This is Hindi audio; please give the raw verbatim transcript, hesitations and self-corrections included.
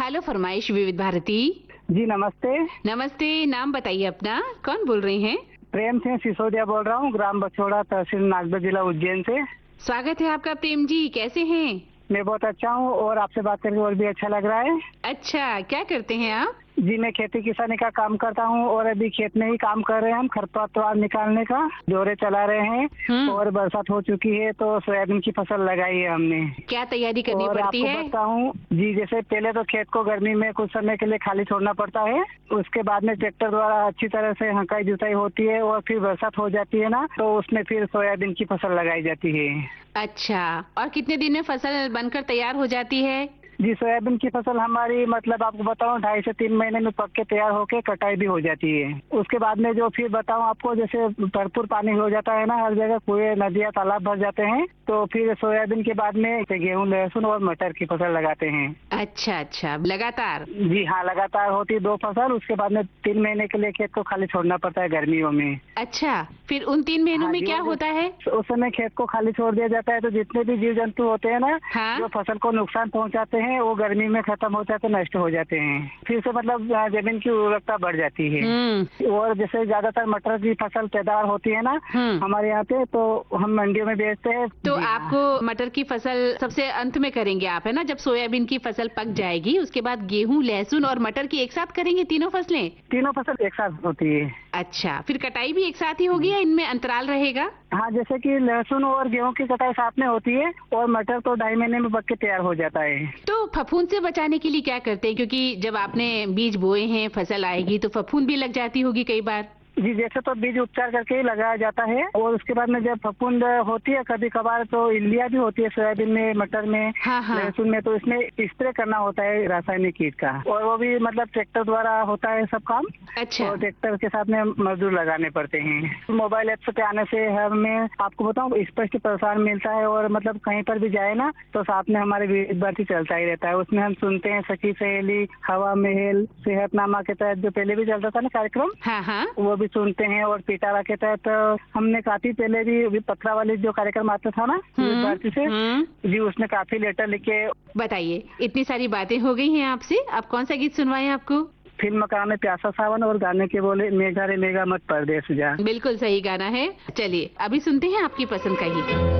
हेलो फरमाइश विविध भारती। जी नमस्ते। नमस्ते, नाम बताइए अपना, कौन बोल रहे हैं? प्रेम सिंह सिसोदिया बोल रहा हूँ, ग्राम बछोड़ा, तहसील नागदा, जिला उज्जैन से। स्वागत है आपका प्रेम जी, कैसे हैं? मैं बहुत अच्छा हूँ और आपसे बात करके और भी अच्छा लग रहा है। अच्छा, क्या करते हैं आप? जी मैं खेती किसानी का काम करता हूँ और अभी खेत में ही काम कर रहे हैं हम, खरपतवार निकालने का जोरे चला रहे हैं। हम्म। और बरसात हो चुकी है तो सोयाबीन की फसल लगाई है हमने। क्या तैयारी करनी और पड़ती आपको है? बताऊं जी, जैसे पहले तो खेत को गर्मी में कुछ समय के लिए खाली छोड़ना पड़ता है। उसके बाद में ट्रैक्टर द्वारा अच्छी तरह से हंकाई जुताई होती है और फिर बरसात हो जाती है ना, तो उसमें फिर सोयाबीन की फसल लगाई जाती है। अच्छा, और कितने दिन में फसल बनकर तैयार हो जाती है? जी सोयाबीन की फसल हमारी मतलब आपको बताऊं ढाई से तीन महीने में पक के तैयार होके कटाई भी हो जाती है। उसके बाद में जो फिर बताऊं आपको, जैसे भरपूर पानी हो जाता है ना, हर जगह कुएं, नदियां, तालाब भर जाते हैं, तो फिर सोयाबीन के बाद में गेहूं, लहसुन और मटर की फसल लगाते हैं। अच्छा अच्छा, लगातार? जी हाँ, लगातार होती है दो फसल। उसके बाद में तीन महीने के लिए खेत को खाली छोड़ना पड़ता है गर्मियों में। अच्छा, फिर उन तीन महीनों हाँ में जी, क्या और होता है? उस समय खेत को खाली छोड़ दिया जाता है तो जितने भी जीव जंतु होते हैं ना, हाँ? जो फसल को नुकसान पहुंचाते हैं, वो गर्मी में खत्म हो जाते, नष्ट हो जाते हैं। फिर से मतलब अ, जमीन की उर्वरकता बढ़ जाती है। हम्म और जैसे ज्यादातर मटर की फसल पैदावार होती है ना हम्म हमारे यहाँ पे, तो हम मंडियों में बेचते हैं। तो जी हाँ। आपको मटर की फसल सबसे अंत में करेंगे आप, है ना? जब सोयाबीन की फसल पक जाएगी उसके बाद गेहूं, लहसुन और मटर की एक साथ करेंगे तीनों फसलें? तीनों फसल एक साथ होती है। अच्छा, फिर कटाई भी एक साथ ही होगी या इनमें अंतराल रहेगा? हाँ, जैसे कि लहसुन और गेहूं की कटाई साथ में होती है और मटर तो ढाई महीने में पक के तैयार हो जाता है। तो फफूंद से बचाने के लिए क्या करते हैं? क्योंकि जब आपने बीज बोए हैं, फसल आएगी तो फफूंद भी लग जाती होगी कई बार। जी, जैसे तो बीज उपचार करके ही लगाया जाता है और उसके बाद में जब फफूंद होती है कभी कभार, तो इल्लियाँ भी होती है सोयाबीन में, मटर में, हाँ हाँ। लहसुन में, तो इसमें स्प्रे करना होता है रासायनिक कीट का, और वो भी मतलब ट्रैक्टर द्वारा होता है सब काम। अच्छा। और ट्रैक्टर के साथ में मजदूर लगाने पड़ते हैं। मोबाइल ऐप्स पे आने से हमें, आपको बताऊं, स्पष्ट प्रसारण मिलता है और मतलब कहीं पर भी जाए ना तो साथ में हमारे विविध भारती चलता ही रहता है। उसमें हम सुनते हैं सखी सहेली, हवा महल, सेहतनामा के तहत जो पहले भी चलता था ना कार्यक्रम, हाँ हाँ। वो भी सुनते हैं। और पिटारा के तहत हमने काफी पहले भी, भी पत्रा वाली जो कार्यक्रम आता था ना विविध भारती से, हम्म जी उसमें काफी लेटर लिखे। बताइए, इतनी सारी बातें हो गई हैं आपसे, अब कौन सा गीत सुनवाएं आपको? फिल्म का नाम है प्यासा सावन और गाने के बोले मेघा रे मेघा मत परदेस जा। बिल्कुल सही गाना है, चलिए अभी सुनते हैं आपकी पसंद का ही।